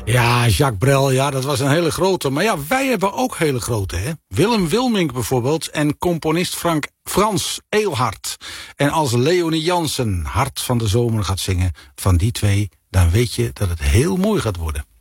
Ja, Jacques Brel, ja, dat was een hele grote. Maar ja, wij hebben ook hele grote, hè. Willem Wilmink bijvoorbeeld en componist Frans Eelhart. En als Leonie Jansen Hart van de Zomer gaat zingen van die twee, dan weet je dat het heel mooi gaat worden.